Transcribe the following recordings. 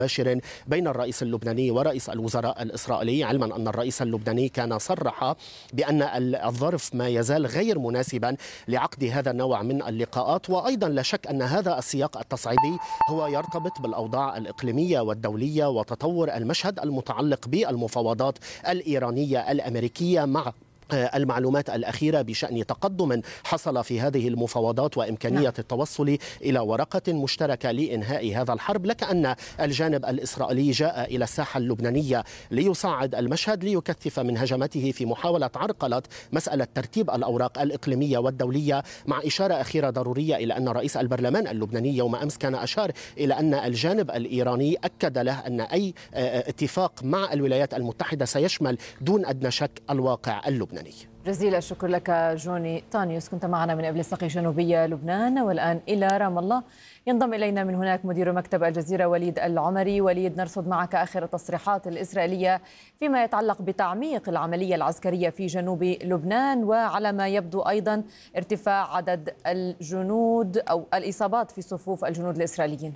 مباشر بين الرئيس اللبناني ورئيس الوزراء الإسرائيلي، علما أن الرئيس اللبناني كان صرح بأن الظرف ما يزال غير مناسبا لعقد هذا النوع من اللقاءات. وأيضا لا شك أن هذا السياق التصعيدي هو يرتبط بالأوضاع الإقليمية والدولية وتطور المشهد المتعلق بالمفاوضات الإيرانية الأمريكية مع المعلومات الأخيرة بشأن تقدم حصل في هذه المفاوضات وإمكانية التوصل إلى ورقة مشتركة لإنهاء هذا الحرب. لك أن الجانب الإسرائيلي جاء إلى الساحة اللبنانية ليصعد المشهد ليكثف من هجماته في محاولة عرقلة مسألة ترتيب الأوراق الإقليمية والدولية، مع إشارة أخيرة ضرورية إلى أن رئيس البرلمان اللبناني يوم أمس كان أشار إلى أن الجانب الإيراني أكد له أن أي اتفاق مع الولايات المتحدة سيشمل دون أدنى شك الواقع اللبناني. جزيل الشكر لك جوني طانيوس، كنت معنا من إبليس جنوبية لبنان. والآن إلى رام الله، ينضم إلينا من هناك مدير مكتب الجزيرة وليد العمري. وليد، نرصد معك آخر التصريحات الإسرائيلية فيما يتعلق بتعميق العملية العسكرية في جنوب لبنان، وعلى ما يبدو أيضا ارتفاع عدد الجنود أو الإصابات في صفوف الجنود الإسرائيليين.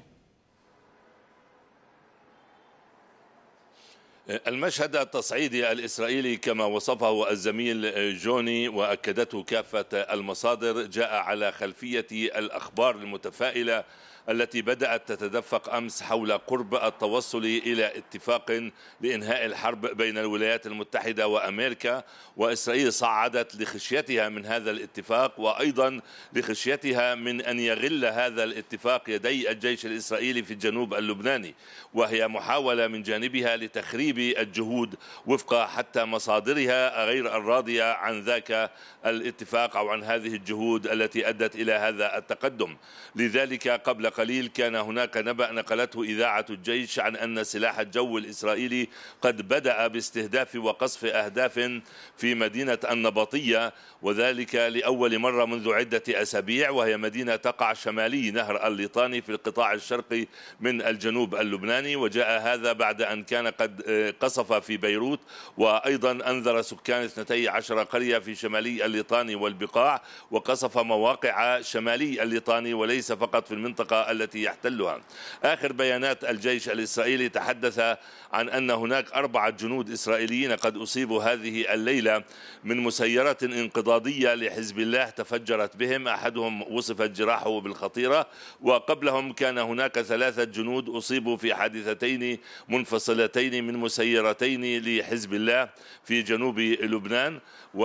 المشهد التصعيدي الإسرائيلي كما وصفه الزميل جوني وأكدته كافة المصادر جاء على خلفية الأخبار المتفائلة التي بدأت تتدفق أمس حول قرب التوصل إلى اتفاق لإنهاء الحرب بين الولايات المتحدة وأمريكا. وإسرائيل صعدت لخشيتها من هذا الاتفاق، وأيضا لخشيتها من أن يغل هذا الاتفاق يدي الجيش الإسرائيلي في الجنوب اللبناني، وهي محاولة من جانبها لتخريب الجهود وفق حتى مصادرها غير الراضية عن ذاك الاتفاق أو عن هذه الجهود التي أدت إلى هذا التقدم. لذلك قبل قليل كان هناك نبأ نقلته إذاعة الجيش عن أن سلاح الجو الإسرائيلي قد بدأ باستهداف وقصف أهداف في مدينة النبطية، وذلك لأول مرة منذ عدة أسابيع، وهي مدينة تقع شمالي نهر الليطاني في القطاع الشرقي من الجنوب اللبناني. وجاء هذا بعد أن كان قد قصف في بيروت، وأيضا أنذر سكان 12 قرية في شمالي الليطاني والبقاع، وقصف مواقع شمالي الليطاني وليس فقط في المنطقة التي يحتلها. آخر بيانات الجيش الإسرائيلي تحدث عن أن هناك 4 جنود إسرائيليين قد أصيبوا هذه الليلة من مسيرة انقضاضية لحزب الله تفجرت بهم، أحدهم وصفت جراحه بالخطيرة. وقبلهم كان هناك 3 جنود أصيبوا في حادثتين منفصلتين من مسيرتين لحزب الله في جنوب لبنان.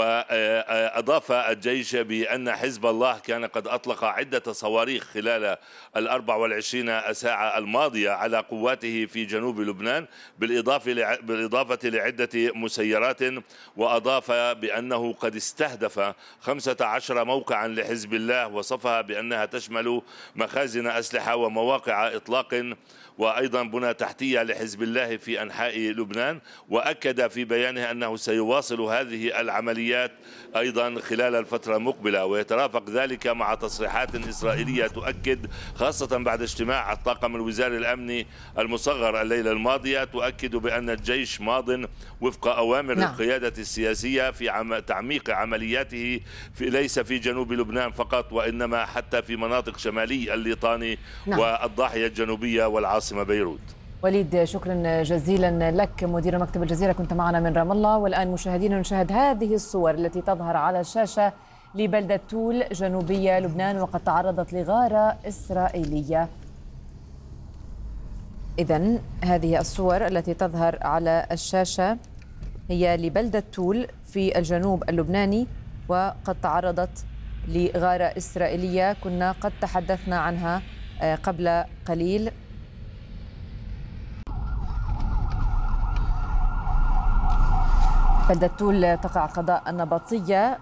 وأضاف الجيش بأن حزب الله كان قد أطلق عدة صواريخ خلال 24 ساعة الماضية على قواته في جنوب لبنان، بالإضافة لعدة مسيرات. وأضاف بأنه قد استهدف 15 موقعا لحزب الله، وصفها بأنها تشمل مخازن أسلحة ومواقع إطلاق وأيضا بنى تحتية لحزب الله في أنحاء لبنان. وأكد في بيانه أنه سيواصل هذه العمليات أيضا خلال الفترة المقبلة، ويترافق ذلك مع تصريحات إسرائيلية تؤكد خاصة بعد اجتماع الطاقم الوزاري الأمني المصغر الليلة الماضية، تؤكد بأن الجيش ماض وفق أوامر القيادة السياسية في تعميق عملياته ليس في جنوب لبنان فقط، وإنما حتى في مناطق شمالي الليطاني والضاحية الجنوبية والعاصمة بيروت. وليد، شكرا جزيلا لك مدير مكتب الجزيرة، كنت معنا من رام الله. والآن مشاهدينا نشاهد هذه الصور التي تظهر على الشاشة لبلدة تول جنوبية لبنان، وقد تعرضت لغارة إسرائيلية. إذن هذه الصور التي تظهر على الشاشة هي لبلدة تول في الجنوب اللبناني، وقد تعرضت لغارة إسرائيلية كنا قد تحدثنا عنها قبل قليل. بلدة تول تقع قضاء النبطية،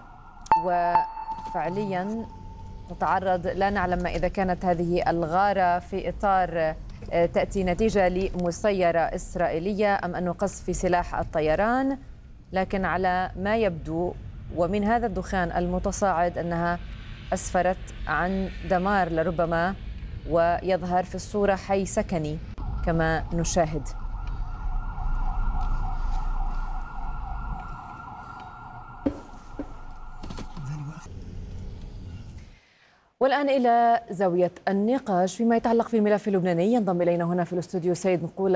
وفعليا تتعرض، لا نعلم إذا كانت هذه الغارة في إطار تأتي نتيجة لمسيرة إسرائيلية أم أنه قصف سلاح الطيران، لكن على ما يبدو ومن هذا الدخان المتصاعد أنها أسفرت عن دمار لربما، ويظهر في الصورة حي سكني كما نشاهد. والآن إلى زاوية النقاش فيما يتعلق في الملف اللبناني. ينضم إلينا هنا في الاستوديو سيد مقولة